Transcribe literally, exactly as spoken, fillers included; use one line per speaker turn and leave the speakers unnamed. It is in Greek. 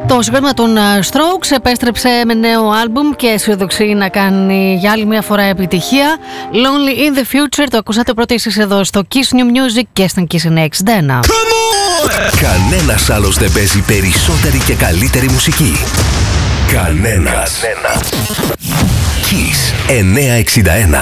Το συγκρότημα των Strokes επέστρεψε με νέο άλμπουμ και αισιοδοξεί να κάνει για άλλη μια φορά επιτυχία. Lonely in the Future, το ακούσατε πρώτα εσείς εδώ στο Kiss New Music και στην Kiss εννιακόσια εξήντα ένα.
Κανένας άλλος δεν παίζει περισσότερη και καλύτερη μουσική. Κανένας. Κανένας. Kiss εννιακόσια εξήντα ένα.